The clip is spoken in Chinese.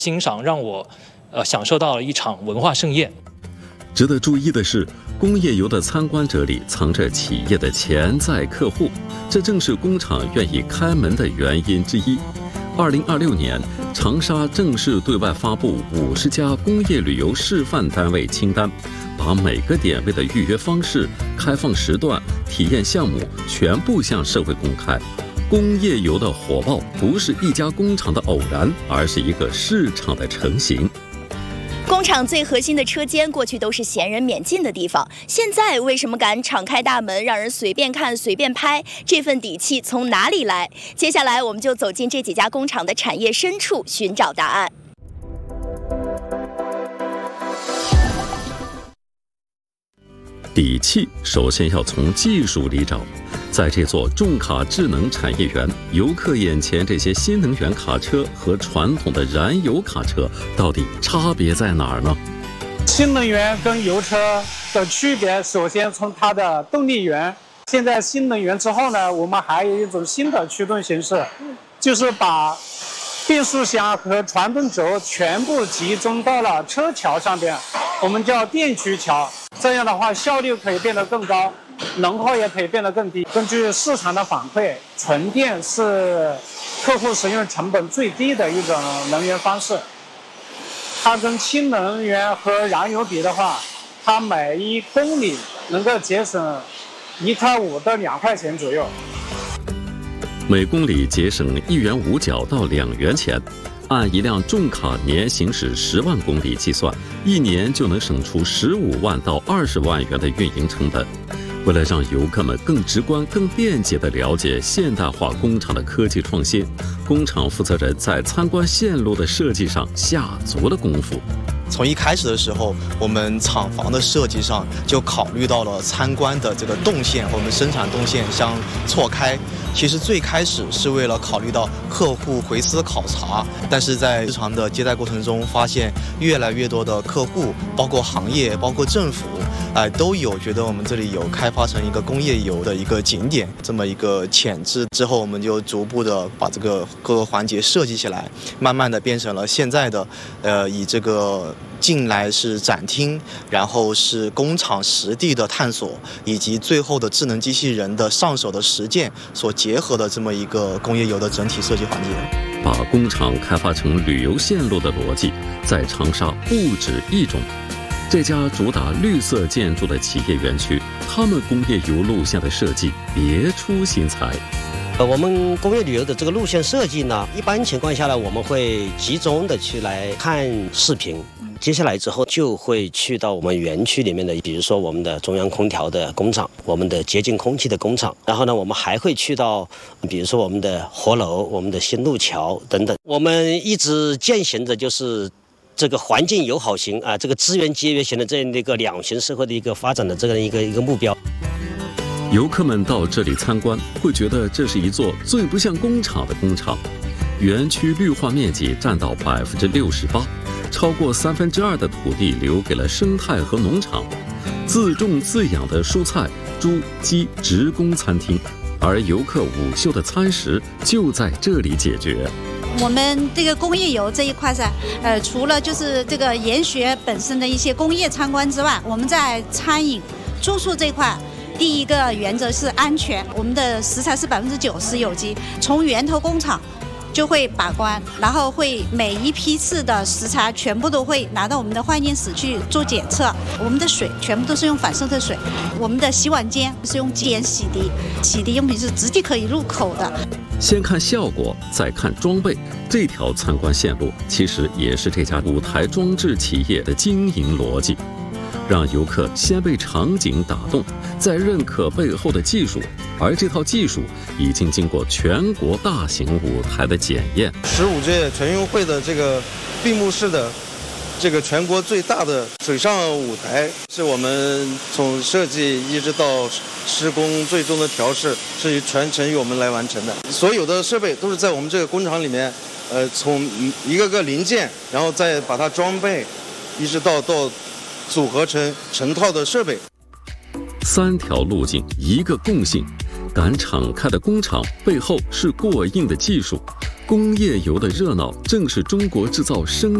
欣赏，让我享受到了一场文化盛宴。 值得注意的是，工业游的参观者里藏着企业的潜在客户，这正是工厂愿意开门的原因之一。2026年，长沙正式对外发布50家工业旅游示范单位清单，把每个点位的预约方式、开放时段、体验项目全部向社会公开。工业游的火爆不是一家工厂的偶然，而是一个市场的成型。 工厂最核心的车间过去都是闲人免进的地方，现在为什么敢敞开大门，让人随便看随便拍？这份底气从哪里来？接下来我们就走进这几家工厂的产业深处，寻找答案。 底气首先要从技术里找。在这座重卡智能产业园，游客眼前这些新能源卡车和传统的燃油卡车到底差别在哪儿呢？ 新能源跟油车的区别，首先从它的动力源。现在新能源之后呢，我们还有一种新的驱动形式，就是把变速箱和传动轴全部集中到了车桥上边，我们叫电驱桥。这样的话，效率可以变得更高，能耗也可以变得更低。根据市场的反馈，纯电是客户使用成本最低的一种能源方式。它跟氢能源和燃油比的话，它每1公里能够节省1.5到2块钱左右。 每公里节省1元5角到2元钱。按一辆重卡年行驶10万公里计算，1年就能省出15万到20万元的运营成本。为了让游客们更直观、更便捷地了解现代化工厂的科技创新，工厂负责人在参观线路的设计上下足了功夫。 从一开始的时候，我们厂房的设计上就考虑到了参观的这个动线和我们生产动线相错开。其实最开始是为了考虑到客户回私考察，但是在日常的接待过程中，发现越来越多的客户，包括行业，包括政府，都有觉得我们这里有开发成一个工业游的一个景点这么一个潜质。之后我们就逐步的把这个各个环节设计起来，慢慢的变成了现在的以这个进来是展厅，然后是工厂实地的探索，以及最后的智能机器人的上手的实践所结合的这么一个工业游的整体设计环节。 把工厂开发成旅游线路的逻辑，在长沙不止一种。这家主打绿色建筑的企业园区，他们工业游路线的设计别出心裁。 我们工业旅游的这个路线设计呢，一般情况下呢，我们会集中的去来看视频。接下来之后就会去到我们园区里面的，比如说我们的中央空调的工厂，我们的洁净空气的工厂，然后呢，我们还会去到，比如说我们的活楼、我们的新路桥等等。我们一直践行着就是这个环境友好型这个资源节约型的这样的一个两型社会的一个发展的这样一个目标。 游客们到这里参观，会觉得这是一座最不像工厂的工厂。园区绿化面积占到68%，超过2/3的土地留给了生态和农场，自种自养的蔬菜、猪、鸡职工餐厅，而游客午休的餐食就在这里解决。 我们这个工业游这一块噻，除了就是这个研学本身的一些工业参观之外，我们在餐饮、住宿这块，第一个原则是安全，我们的食材是90%有机，从源头工厂就会把关，然后会每一批次的食材全部都会拿到我们的化验室去做检测。我们的水全部都是用反渗透水，我们的洗碗间是用机眼洗涤，洗涤用品是直接可以入口的。 先看效果，再看装备，这条参观线路其实也是这家舞台装置企业的经营逻辑。让游客先被场景打动，再认可背后的技术，而这套技术已经经过全国大型舞台的检验。 15届全运会的这个闭幕式的这个全国最大的水上舞台，是我们从设计一直到施工最终的调试是全程由我们来完成的。所有的设备都是在我们这个工厂里面，从一个个零件，然后再把它装备，一直到组合成套的设备。 3条路径，一个共性。敢敞开的工厂背后是过硬的技术， 工业游的热闹，正是中国制造生